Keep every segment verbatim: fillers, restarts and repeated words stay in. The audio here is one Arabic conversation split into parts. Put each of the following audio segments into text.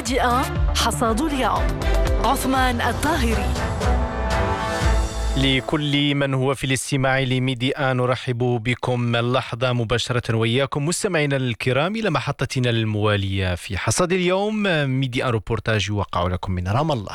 ميديا حصاد اليوم. عثمان الطاهري. لكل من هو في الاستماع لميديا نرحب بكم اللحظة مباشرة وإياكم مستمعينا الكرام إلى محطتنا الموالية في حصاد اليوم. ميديا روبورتاج يوقع لكم من رام الله.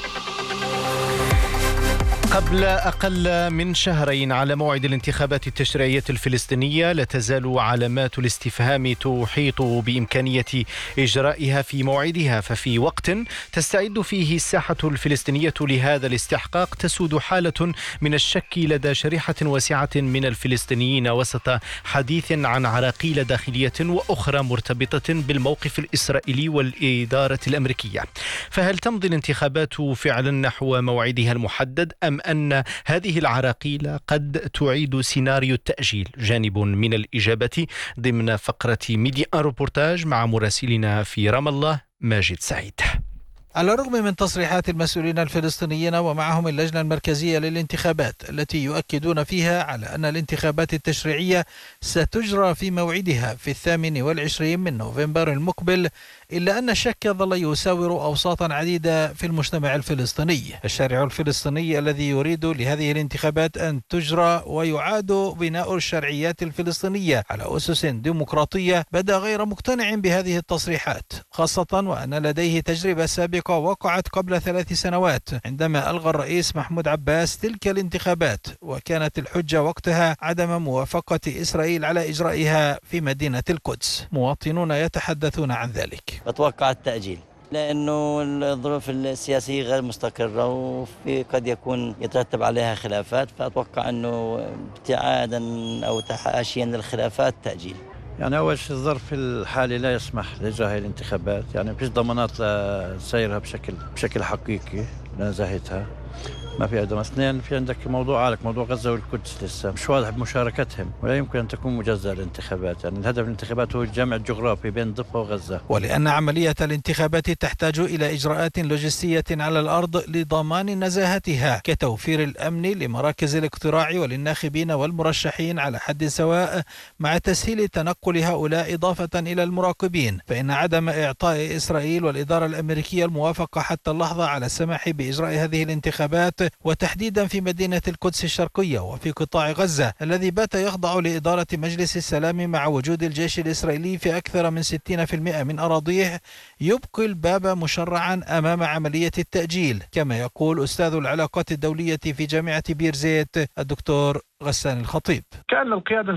قبل أقل من شهرين على موعد الانتخابات التشريعية الفلسطينية لا تزال علامات الاستفهام تحيط بإمكانية إجرائها في موعدها، ففي وقت تستعد فيه الساحة الفلسطينية لهذا الاستحقاق تسود حالة من الشك لدى شريحة واسعة من الفلسطينيين وسط حديث عن عراقيل داخلية وأخرى مرتبطة بالموقف الإسرائيلي والإدارة الأمريكية. فهل تمضي الانتخابات فعلا نحو موعدها المحدد أم أن هذه العراقيل قد تعيد سيناريو التأجيل؟ جانب من الإجابة ضمن فقرة ميديا روبورتاج مع مراسلنا في رام الله ماجد سعيد. على الرغم من تصريحات المسؤولين الفلسطينيين ومعهم اللجنة المركزية للانتخابات التي يؤكدون فيها على أن الانتخابات التشريعية ستجرى في موعدها في الثامن والعشرين من نوفمبر المقبل، إلا أن الشك ظل يساور أوساطا عديدة في المجتمع الفلسطيني. الشارع الفلسطيني الذي يريد لهذه الانتخابات أن تجرى ويعاد بناء الشرعيات الفلسطينية على أسس ديمقراطية بدأ غير مقتنع بهذه التصريحات، خاصة وأن لديه تجربة سابقة وقعت قبل ثلاث سنوات عندما ألغى الرئيس محمود عباس تلك الانتخابات، وكانت الحجة وقتها عدم موافقة إسرائيل على إجرائها في مدينة القدس. مواطنون يتحدثون عن ذلك. أتوقع التأجيل لأنه الظروف السياسية غير مستقرة وفي قد يكون يترتب عليها خلافات، فأتوقع أنه ابتعادا أو تحاشيا للخلافات تأجيل. يعني أول شيء الظرف الحالي لا يسمح لإجراء هذه الانتخابات، يعني فيش ضمانات لسيرها بشكل بشكل حقيقي لنزاهتها، ما في أدوات. اثنين، في عندك موضوع عالق موضوع غزة والقدس لسه مش واضح بمشاركتهم، ولا يمكن أن تكون مجزأة الانتخابات. يعني الهدف الانتخابات هو الجمع الجغرافي بين الضفة وغزة. ولأن عملية الانتخابات تحتاج إلى إجراءات لوجستية على الأرض لضمان نزاهتها، كتوفير الأمن لمراكز الاقتراع وللناخبين والمرشحين على حد سواء، مع تسهيل تنقل هؤلاء إضافة إلى المراقبين. فإن عدم إعطاء إسرائيل والإدارة الأمريكية الموافقة حتى اللحظة على السماح بإجراء هذه الانتخابات، وتحديدا في مدينة القدس الشرقية وفي قطاع غزة الذي بات يخضع لإدارة مجلس السلام مع وجود الجيش الإسرائيلي في أكثر من ستين بالمئة من أراضيه، يبقي الباب مشرعا أمام عملية التأجيل، كما يقول أستاذ العلاقات الدولية في جامعة بير زيت الدكتور غسان الخطيب. كأن القيادة